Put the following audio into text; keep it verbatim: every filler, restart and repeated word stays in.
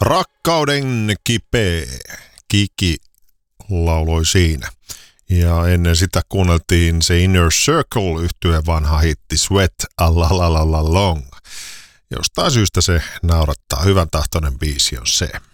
Rakkauden kipeä Kiki lauloi siinä. Ja ennen sitä kuunneltiin se Inner Circle -yhtyeen vanha hitti Sweat a la la la la long. Jostain syystä se naurattaa. Hyvän tahtoinen biisi on se.